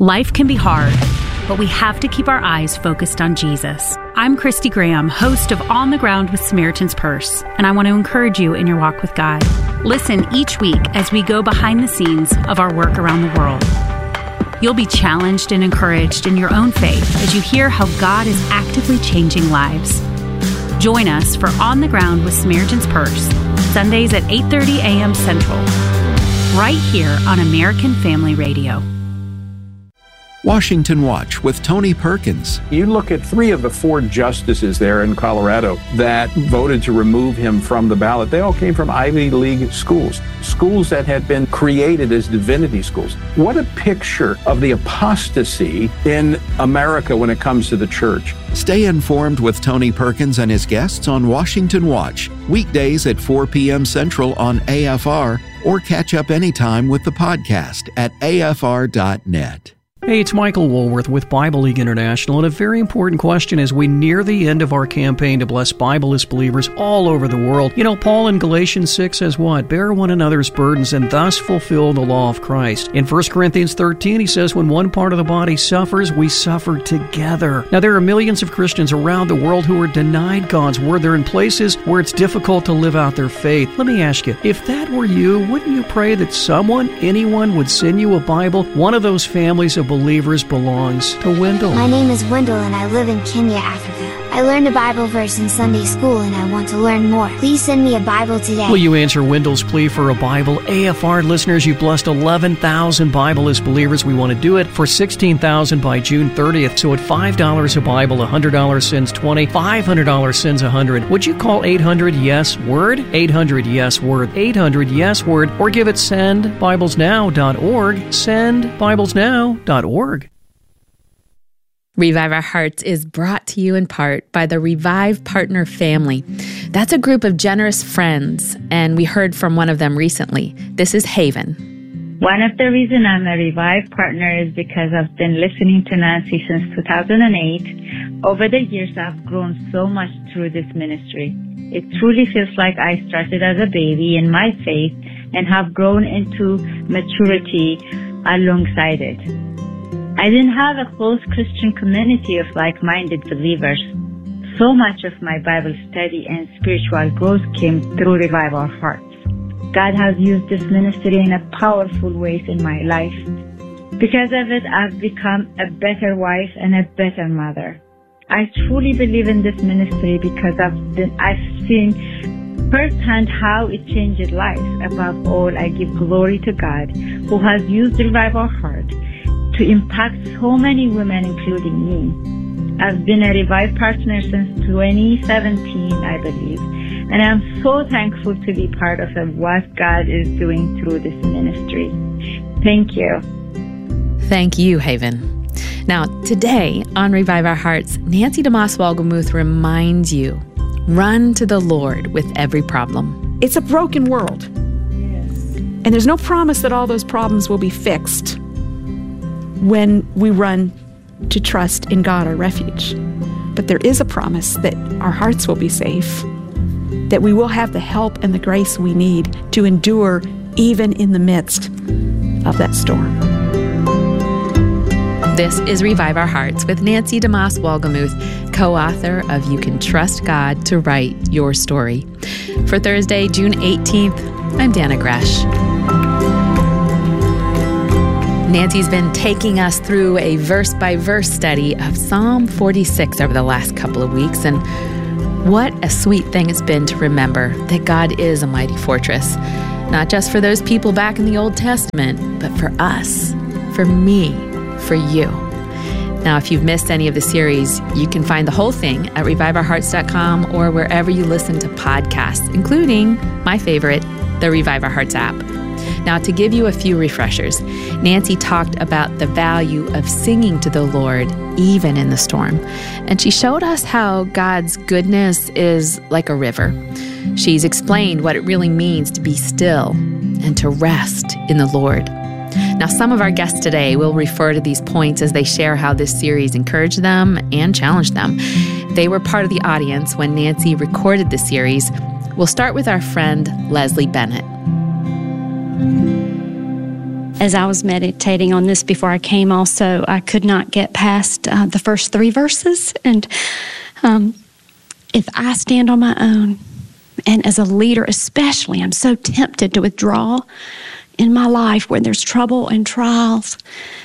Life can be hard, but we have to keep our eyes focused on Jesus. I'm Christy Graham, host of On the Ground with Samaritan's Purse, and I want to encourage you in your walk with God. Listen each week as we go behind the scenes of our work around the world. You'll be challenged and encouraged in your own faith as you hear how God is actively changing lives. Join us for On the Ground with Samaritan's Purse, Sundays at 8:30 a.m. Central, right here on American Family Radio. Washington Watch with Tony Perkins. You look at 3 of the 4 justices there in Colorado that voted to remove him from the ballot. They all came from Ivy League schools, schools that had been created as divinity schools. What a picture of the apostasy in America when it comes to the church. Stay informed with Tony Perkins and his guests on Washington Watch, weekdays at 4 p.m. Central on AFR, or catch up anytime with the podcast at afr.net. Hey, it's Michael Woolworth with Bible League International, and a very important question as we near the end of our campaign to bless Bibleless believers all over the world. You know, Paul in Galatians 6 says what? Bear one another's burdens and thus fulfill the law of Christ. In 1 Corinthians 13, he says when one part of the body suffers, we suffer together. Now, there are millions of Christians around the world who are denied God's word. They're in places where it's difficult to live out their faith. Let me ask you, if that were you, wouldn't you pray that anyone would send you a Bible? One of those families of believers belongs to Wendell. My name is Wendell and I live in Kenya, Africa. I learned a Bible verse in Sunday school and I want to learn more. Please send me a Bible today. Will you answer Wendell's plea for a Bible? AFR listeners, you've blessed 11,000 Bibleless believers. We want to do it for 16,000 by June 30th. So at $5 a Bible, $100 sends 20, $500 sends 100. Would you call 800-YES-WORD? 800-YES-WORD. 800-YES-WORD. Or give it sendbiblesnow.org. Sendbiblesnow.org. Revive Our Hearts is brought to you in part by the Revive Partner family. That's a group of generous friends, and we heard from one of them recently. This is Haven. One of the reasons I'm a Revive Partner is because I've been listening to Nancy since 2008. Over the years, I've grown so much through this ministry. It truly feels like I started as a baby in my faith and have grown into maturity alongside it. I didn't have a close Christian community of like-minded believers. So much of my Bible study and spiritual growth came through Revive Our Hearts. God has used this ministry in a powerful ways in my life. Because of it, I've become a better wife and a better mother. I truly believe in this ministry because I've seen firsthand how it changed lives. Above all, I give glory to God, who has used Revive Our Heart to impact so many women, including me. I've been a Revive Partner since 2017, I believe, and I'm so thankful to be part of what God is doing through this ministry. Thank you. Thank you, Haven. Now, today on Revive Our Hearts, Nancy DeMoss Wolgemuth reminds you, run to the Lord with every problem. It's a broken world. Yes. And there's no promise that all those problems will be fixed when we run to trust in God, our refuge. But there is a promise that our hearts will be safe, that we will have the help and the grace we need to endure even in the midst of that storm. This is Revive Our Hearts with Nancy DeMoss Wolgemuth, co-author of You Can Trust God to Write Your Story. For Thursday, June 18th, I'm Dana Gresh. Nancy's been taking us through a verse-by-verse study of Psalm 46 over the last couple of weeks, and what a sweet thing it's been to remember that God is a mighty fortress, not just for those people back in the Old Testament, but for us, for me, for you. Now, if you've missed any of the series, you can find the whole thing at reviveourhearts.com or wherever you listen to podcasts, including my favorite, the Revive Our Hearts app. Now, to give you a few refreshers, Nancy talked about the value of singing to the Lord even in the storm. And she showed us how God's goodness is like a river. She's explained what it really means to be still and to rest in the Lord. Now, some of our guests today will refer to these points as they share how this series encouraged them and challenged them. They were part of the audience when Nancy recorded the series. We'll start with our friend Leslie Bennett. as I was meditating on this before I came also, I could not get past the first 3 verses. And if I stand on my own, and as a leader especially, I'm so tempted to withdraw in my life when there's trouble and trials,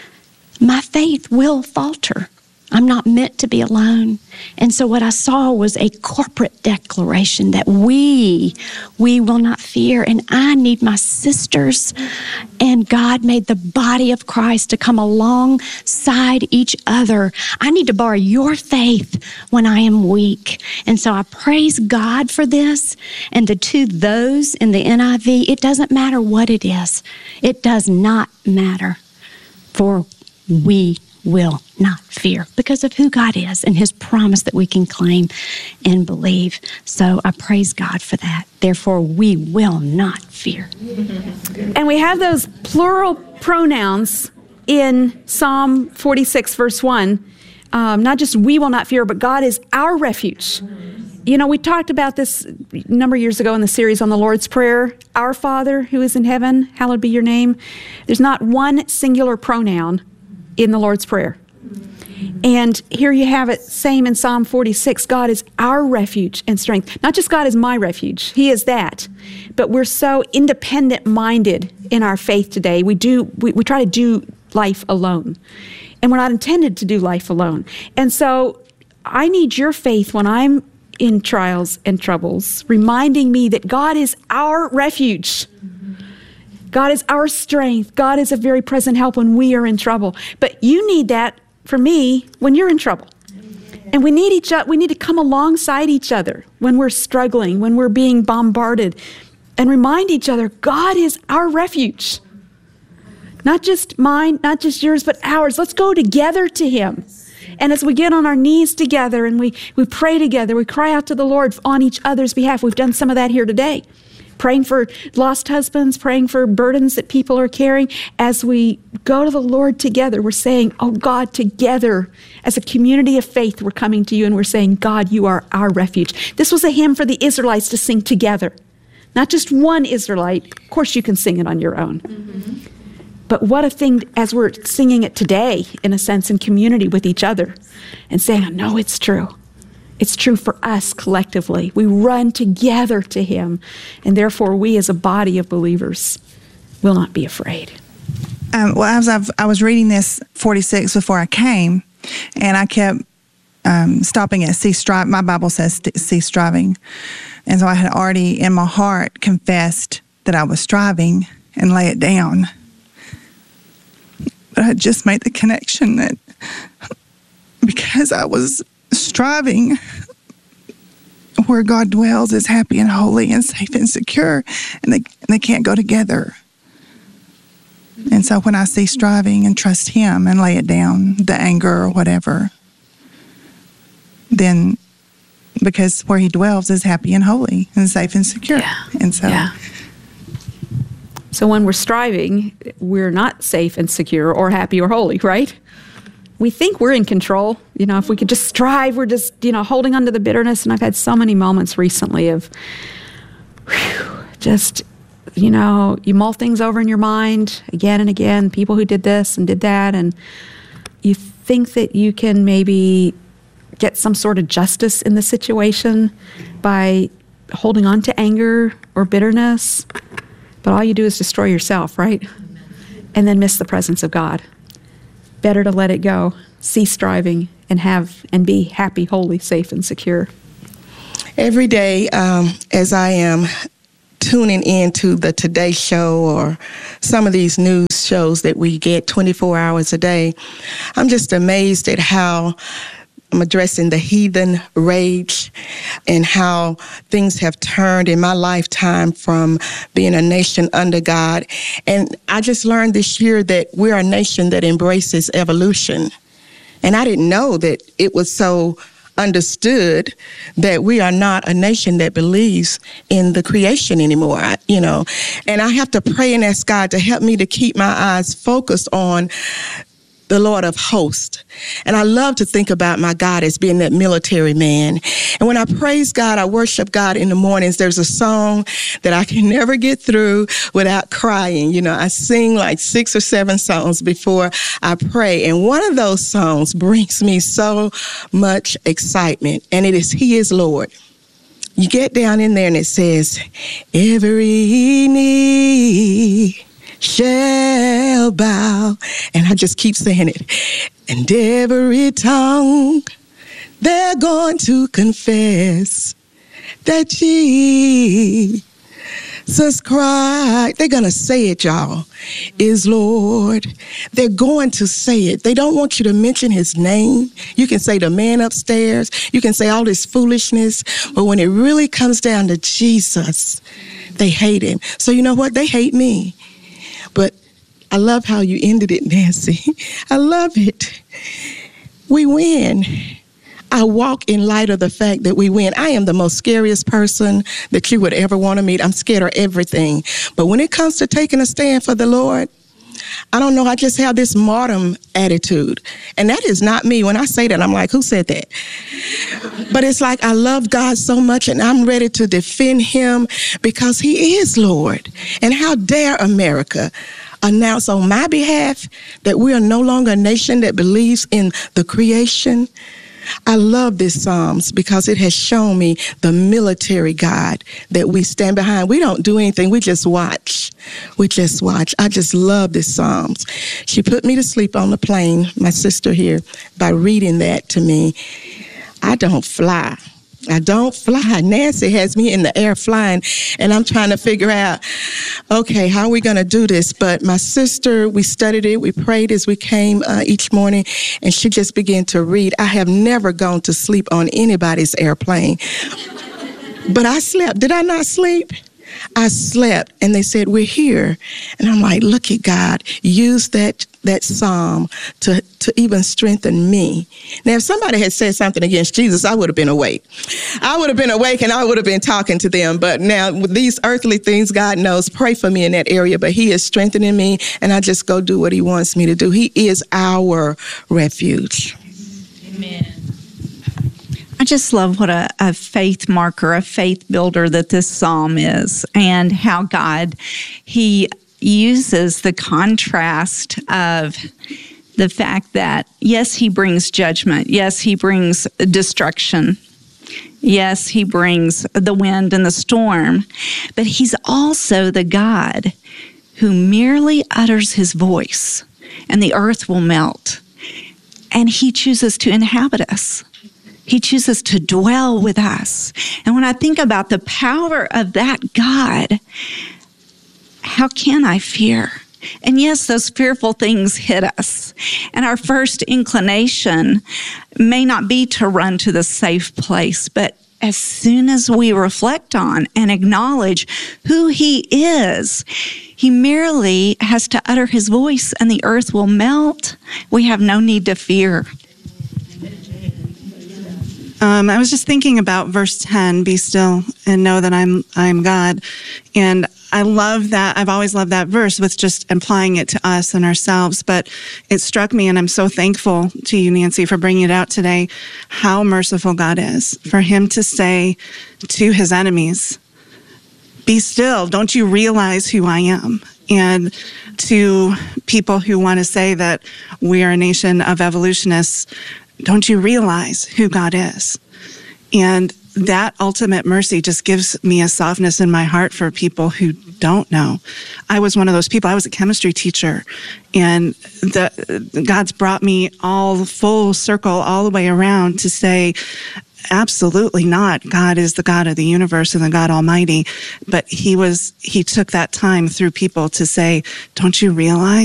my faith will falter. I'm not meant to be alone. And so what I saw was a corporate declaration that we will not fear. And I need my sisters. And God made the body of Christ to come alongside each other. I need to borrow your faith when I am weak. And so I praise God for this. And the to those in the NIV, it doesn't matter what it is. It does not matter, for we will not fear because of who God is and his promise that we can claim and believe. So I praise God for that. Therefore, we will not fear. And we have those plural pronouns in Psalm 46, verse 1. Not just we will not fear, but God is our refuge. You know, we talked about this a number of years ago in the series on the Lord's Prayer. Our Father who is in heaven, hallowed be your name. There's not one singular pronoun in the Lord's Prayer. And here you have it, same in Psalm 46, God is our refuge and strength. Not just God is my refuge, he is that. But we're so independent-minded in our faith today. We try to do life alone. And we're not intended to do life alone. And so I need your faith when I'm in trials and troubles, reminding me that God is our refuge. God is our strength. God is a very present help when we are in trouble. But you need that for me when you're in trouble. And we need each other. We need to come alongside each other when we're struggling, when we're being bombarded, and remind each other, God is our refuge. Not just mine, not just yours, but ours. Let's go together to him. And as we get on our knees together and we pray together, we cry out to the Lord on each other's behalf. We've done some of that here today. Praying for lost husbands, praying for burdens that people are carrying. As we go to the Lord together, we're saying, oh God, together as a community of faith, we're coming to you and we're saying, God, you are our refuge. This was a hymn for the Israelites to sing together. Not just one Israelite. Of course, you can sing it on your own. Mm-hmm. But what a thing as we're singing it today, in a sense, in community with each other and saying, no, it's true. It's true for us collectively. We run together to him, and therefore we as a body of believers will not be afraid. Well, as I was reading this 46 before I came, and I kept stopping at cease striving. My Bible says cease striving. And so I had already in my heart confessed that I was striving and lay it down. But I just made the connection that because I was striving, where God dwells is happy and holy and safe and secure, and they can't go together. And so when I see striving and trust him and lay it down, the anger or whatever, then because where he dwells is happy and holy and safe and secure. Yeah. And so So when we're striving, we're not safe and secure or happy or holy, right? We think we're in control. You know, if we could just strive, we're just, holding on to the bitterness. And I've had so many moments recently of just, you mull things over in your mind again and again, people who did this and did that. And you think that you can maybe get some sort of justice in the situation by holding on to anger or bitterness. But all you do is destroy yourself, right? And then miss the presence of God. Better to let it go, cease striving, and be happy, holy, safe, and secure. Every day, as I am tuning into the Today Show or some of these news shows that we get 24 hours a day, I'm just amazed at how I'm addressing the heathen rage and how things have turned in my lifetime from being a nation under God. And I just learned this year that we're a nation that embraces evolution. And I didn't know that it was so understood that we are not a nation that believes in the creation anymore, And I have to pray and ask God to help me to keep my eyes focused on the Lord of hosts. And I love to think about my God as being that military man. And when I praise God, I worship God in the mornings, there's a song that I can never get through without crying. You know, I sing like 6 or 7 songs before I pray. And one of those songs brings me so much excitement. And it is, He is Lord. You get down in there and it says, every knee shall bow. And I just keep saying it. And every tongue, they're going to confess that Jesus Christ, they're going to say it, y'all, is Lord. They're going to say it. They don't want you to mention His name. You can say the man upstairs. You can say all this foolishness. But when it really comes down to Jesus, they hate Him. So you know what? They hate me. But I love how you ended it, Nancy. I love it. We win. I walk in light of the fact that we win. I am the most scariest person that you would ever want to meet. I'm scared of everything. But when it comes to taking a stand for the Lord, I don't know, I just have this martyrdom attitude. And that is not me. When I say that, I'm like, who said that? But it's like I love God so much and I'm ready to defend Him because He is Lord. And how dare America announce on my behalf that we are no longer a nation that believes in the creation. I love this Psalms because it has shown me the military God that we stand behind. We don't do anything. We just watch. We just watch. I just love this Psalms. She put me to sleep on the plane, my sister here, by reading that to me. I don't fly. I don't fly. Nancy has me in the air flying, and I'm trying to figure out, okay, how are we going to do this? But my sister, we studied it. We prayed as we came each morning, and she just began to read. I have never gone to sleep on anybody's airplane, but I slept. Did I not sleep? I slept, and they said, we're here. And I'm like, look at God. Use that psalm to even strengthen me. Now, if somebody had said something against Jesus, I would have been awake. I would have been awake, and I would have been talking to them. But now, with these earthly things, God knows, pray for me in that area. But He is strengthening me, and I just go do what He wants me to do. He is our refuge. Amen. I just love what a faith marker, a faith builder that this psalm is, and how God, He uses the contrast of the fact that, yes, He brings judgment. Yes, He brings destruction. Yes, He brings the wind and the storm. But He's also the God who merely utters His voice, and the earth will melt. And He chooses to inhabit us. He chooses to dwell with us. And when I think about the power of that God, how can I fear? And yes, those fearful things hit us. And our first inclination may not be to run to the safe place, but as soon as we reflect on and acknowledge who He is, He merely has to utter His voice and the earth will melt. We have no need to fear. I was just thinking about verse 10, be still and know that I'm God. And I love that. I've always loved that verse with just applying it to us and ourselves. But it struck me, and I'm so thankful to you, Nancy, for bringing it out today, how merciful God is. For Him to say to His enemies, be still, don't you realize who I am? And to people who want to say that we are a nation of evolutionists, don't you realize who God is? And that ultimate mercy just gives me a softness in my heart for people who don't know. I was one of those people. I was a chemistry teacher, and God's brought me all full circle all the way around to say, absolutely not. God is the God of the universe and the God Almighty. But He took that time through people to say, don't you realize